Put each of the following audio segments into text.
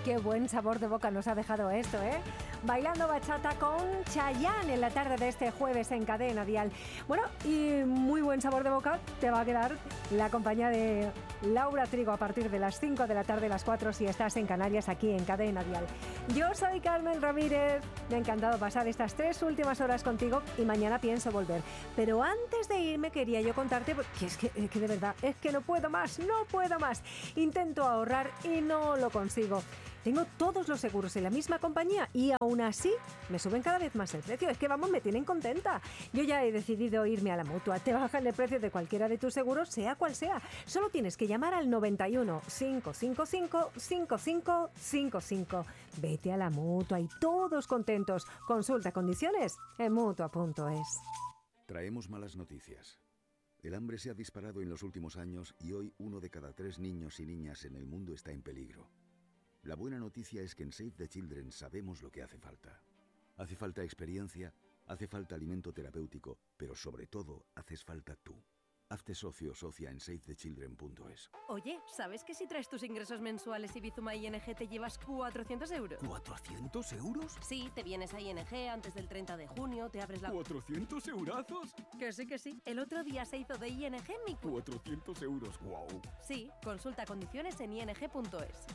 Qué buen sabor de boca nos ha dejado esto, ¿eh? Bailando bachata con Chayanne en la tarde de este jueves en Cadena Dial. Bueno, y muy buen sabor de boca te va a quedar la compañía de Laura Trigo a partir de las 5 de la tarde, las 4 si estás en Canarias, aquí en Cadena Dial. Yo soy Carmen Ramírez, me ha encantado pasar estas 3 últimas horas contigo y mañana pienso volver. Pero antes de irme quería yo contarte, que es que de verdad, es que no puedo más. Intento ahorrar y no lo consigo. Tengo todos los seguros en la misma compañía y aún así me suben cada vez más el precio. Es que vamos, me tienen contenta. Yo ya he decidido irme a la Mutua. Te bajan el precio de cualquiera de tus seguros, sea cual sea. Solo tienes que llamar al 91 555 5555. Vete a la Mutua y todos contentos. Consulta condiciones en Mutua.es. Traemos malas noticias. El hambre se ha disparado en los últimos años y hoy 1 de cada 3 niños y niñas en el mundo está en peligro. La buena noticia es que en Save the Children sabemos lo que hace falta. Hace falta experiencia, hace falta alimento terapéutico, pero sobre todo haces falta tú. Hazte socio o socia en savethechildren.es. Oye, ¿sabes que si traes tus ingresos mensuales y Bizuma ING te llevas 400 euros? ¿400 euros? Sí, te vienes a ING antes del 30 de junio, te abres la... ¿400 eurazos? Que sí. El otro día se hizo de ING mi... 400 euros, wow. Sí, consulta condiciones en ing.es.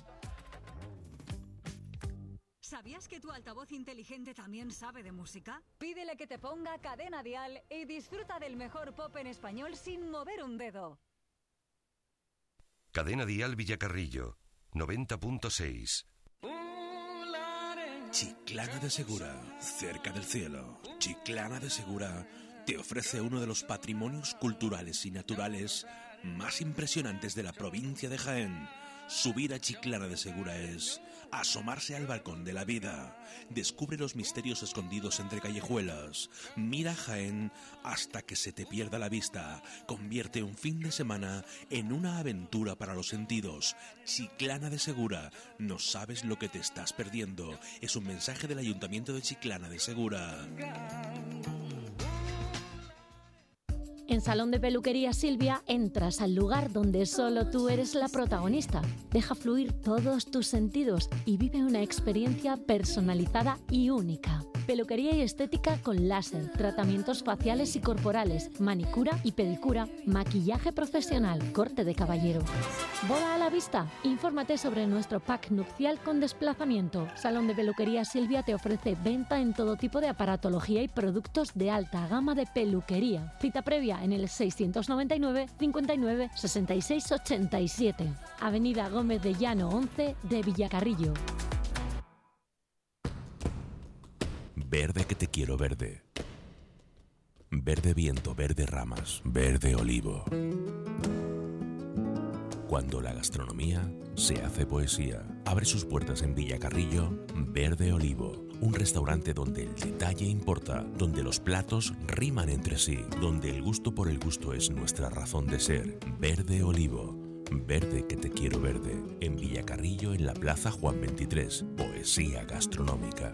¿Sabías que tu altavoz inteligente también sabe de música? Pídele que te ponga Cadena Dial y disfruta del mejor pop en español sin mover un dedo. Cadena Dial Villacarrillo, 90.6. Chiclana de Segura, cerca del cielo. Chiclana de Segura te ofrece uno de los patrimonios culturales y naturales más impresionantes de la provincia de Jaén. Subir a Chiclana de Segura es asomarse al balcón de la vida. Descubre los misterios escondidos entre callejuelas. Mira Jaén hasta que se te pierda la vista. Convierte un fin de semana en una aventura para los sentidos. Chiclana de Segura, no sabes lo que te estás perdiendo. Es un mensaje del Ayuntamiento de Chiclana de Segura. En Salón de Peluquería Silvia entras al lugar donde solo tú eres la protagonista. Deja fluir todos tus sentidos y vive una experiencia personalizada y única. Peluquería y estética con láser, tratamientos faciales y corporales, manicura y pedicura, maquillaje profesional, corte de caballero. ¿Boda a la vista? Infórmate sobre nuestro pack nupcial con desplazamiento. Salón de Peluquería Silvia te ofrece venta en todo tipo de aparatología y productos de alta gama de peluquería. Cita previa en el 699 59 66 87. Avenida Gómez de Llano 11 de Villacarrillo. Verde que te quiero verde. Verde viento, verde ramas, verde olivo. Cuando la gastronomía se hace poesía. Abre sus puertas en Villacarrillo, Verde Olivo. Un restaurante donde el detalle importa, donde los platos riman entre sí, donde el gusto por el gusto es nuestra razón de ser. Verde Olivo. Verde que te quiero verde. En Villacarrillo, en la Plaza Juan 23. Poesía gastronómica.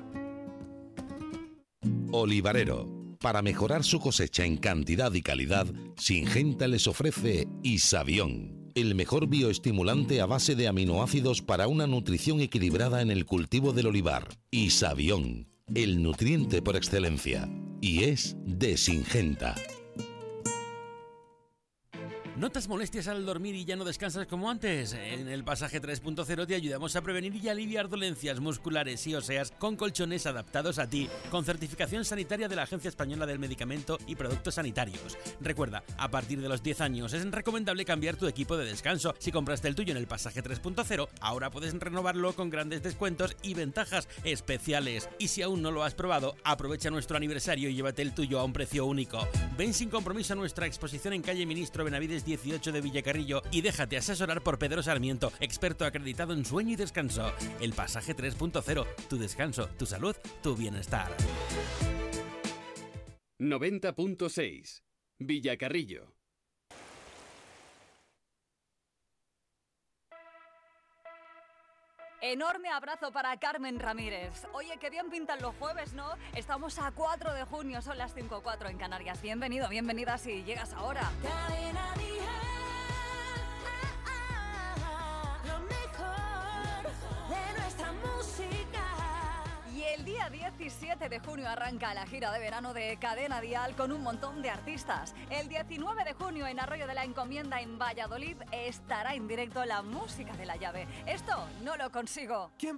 Olivarero. Para mejorar su cosecha en cantidad y calidad, Syngenta les ofrece Isabión, el mejor bioestimulante a base de aminoácidos para una nutrición equilibrada en el cultivo del olivar. Isabión, el nutriente por excelencia. Y es de Syngenta. ¿Notas molestias al dormir y ya no descansas como antes? En el Pasaje 3.0 te ayudamos a prevenir y aliviar dolencias musculares y óseas con colchones adaptados a ti, con certificación sanitaria de la Agencia Española del Medicamento y Productos Sanitarios. Recuerda, a partir de los 10 años es recomendable cambiar tu equipo de descanso. Si compraste el tuyo en el Pasaje 3.0, ahora puedes renovarlo con grandes descuentos y ventajas especiales. Y si aún no lo has probado, aprovecha nuestro aniversario y llévate el tuyo a un precio único. Ven sin compromiso a nuestra exposición en calle Ministro Benavides 18 de Villacarrillo y déjate asesorar por Pedro Sarmiento, experto acreditado en sueño y descanso. El Pasaje 3.0, tu descanso, tu salud, tu bienestar. 90.6 Villacarrillo. Enorme abrazo para Carmen Ramírez. Oye, qué bien pintan los jueves, ¿no? Estamos a 4 de junio, son las 5:04 en Canarias. Bienvenido, bienvenida si llegas ahora. Cadena Dial, lo mejor de nuestra día 17 de junio arranca la gira de verano de Cadena Dial con un montón de artistas. El 19 de junio en Arroyo de la Encomienda en Valladolid estará en directo la música de La Llave. Esto no lo consigo.